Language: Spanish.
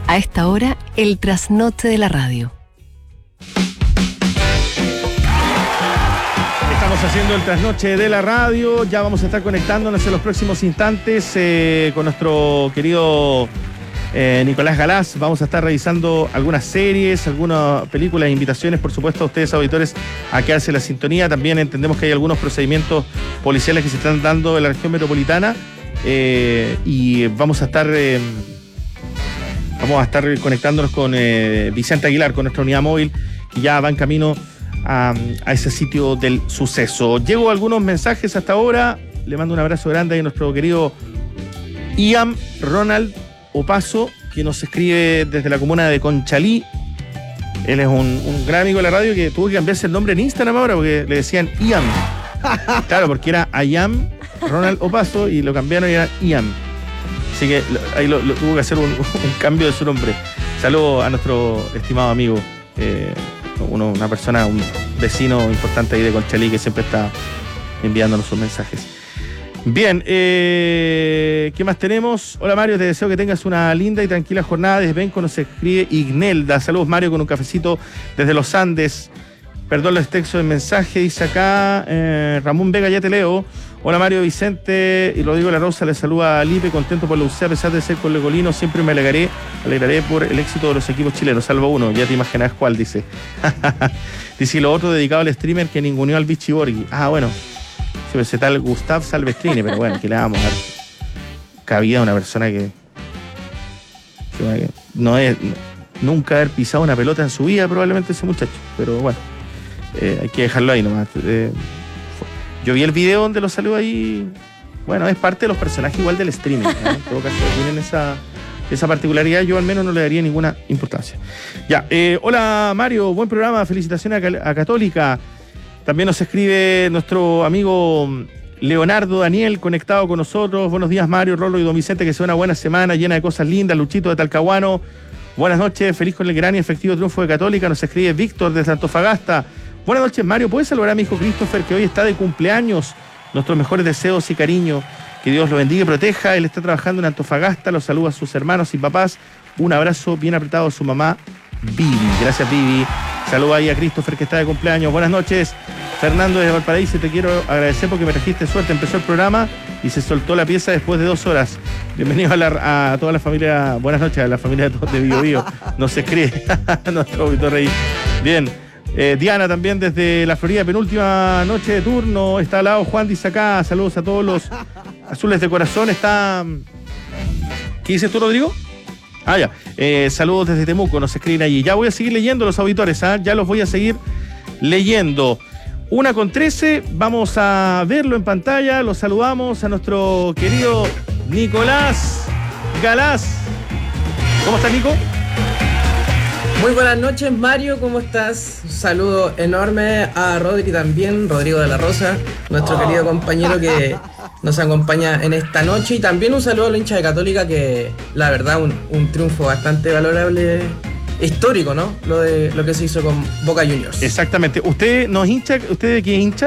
A esta hora, el trasnoche de la radio. Estamos haciendo el trasnoche de la radio. Ya vamos a estar conectándonos en los próximos instantes con nuestro querido Nicolás Galás. Vamos a estar revisando algunas series, algunas películas, invitaciones, por supuesto, a ustedes, auditores, a quedarse en la sintonía. También entendemos que hay algunos procedimientos policiales que se están dando en la región metropolitana y vamos a estar conectándonos con Vicente Aguilar, con nuestra unidad móvil, que ya va en camino a ese sitio del suceso. Llego a algunos mensajes hasta ahora. Le mando un abrazo grande a nuestro querido Ian Ronald Opaso, que nos escribe desde la comuna de Conchalí. Él es un gran amigo de la radio que tuvo que cambiarse el nombre en Instagram ahora porque le decían Ian. Claro, porque era Ian Ronald Opaso y lo cambiaron y era Ian. Así que ahí lo tuvo que hacer un cambio de su nombre. Saludos a nuestro estimado amigo, una persona, un vecino importante ahí de Conchalí que siempre está enviándonos sus mensajes. Bien, ¿qué más tenemos? Hola Mario, te deseo que tengas una linda y tranquila jornada. Desde Benco nos escribe Ignelda. Saludos Mario, con un cafecito desde los Andes. Perdón los textos del mensaje, dice acá Ramón Vega, ya te leo. Hola Mario, Vicente y Rodrigo La Rosa, les saluda a Lipe, contento por la UC, a pesar de ser colecolino, siempre me alegraré por el éxito de los equipos chilenos, salvo uno, ya te imaginas cuál, dice. Dice, y lo otro dedicado al streamer que ninguneó al Vichy Borghi. Ah, bueno, sí, ese tal Gustav Salvestrini, pero bueno, que le vamos a dar cabida a una persona que no es, nunca haber pisado una pelota en su vida, probablemente ese muchacho, pero bueno, hay que dejarlo ahí nomás. Yo vi el video donde lo salió ahí. Bueno, es parte de los personajes igual del streaming, ¿no? En todo caso, tienen esa particularidad. Yo al menos no le daría ninguna importancia. Ya, hola Mario, buen programa, felicitaciones a Católica. También nos escribe nuestro amigo Leonardo Daniel, conectado con nosotros. Buenos días Mario, Rolo y don Vicente, que sea una buena semana llena de cosas lindas. Luchito de Talcahuano, buenas noches, feliz con el gran y efectivo triunfo de Católica. Nos escribe Víctor desde Antofagasta. Buenas noches, Mario. ¿Puedes saludar a mi hijo Christopher, que hoy está de cumpleaños? Nuestros mejores deseos y cariño. Que Dios lo bendiga y proteja. Él está trabajando en Antofagasta. Los saluda a sus hermanos y papás. Un abrazo bien apretado a su mamá, Vivi. Gracias, Vivi. Saluda ahí a Christopher, que está de cumpleaños. Buenas noches. Fernando desde Valparaíso, te quiero agradecer porque me trajiste suerte. Empezó el programa y se soltó la pieza después de 2 horas. Bienvenido a toda la familia. Buenas noches a la familia de Bio Bio. Nos escribe nuestro auditor ahí. Bien. Diana también desde la Florida, penúltima noche de turno, está al lado. Juan dice acá, saludos a todos los azules de corazón. Está, ¿qué dices tú, Rodrigo? Ah, ya, saludos desde Temuco, nos escriben allí. Ya voy a seguir leyendo los auditores, ya los voy a seguir leyendo. 1:13, vamos a verlo en pantalla. Los saludamos a nuestro querido Nicolás Galás. ¿Cómo estás, Nico? Muy buenas noches, Mario, ¿cómo estás? Un saludo enorme a Rodri también, Rodrigo de la Rosa, nuestro querido compañero que nos acompaña en esta noche. Y también un saludo a la hincha de Católica, que la verdad un triunfo bastante valorable, histórico, ¿no? Lo que se hizo con Boca Juniors. Exactamente. ¿Usted nos hincha? ¿Usted de quién hincha?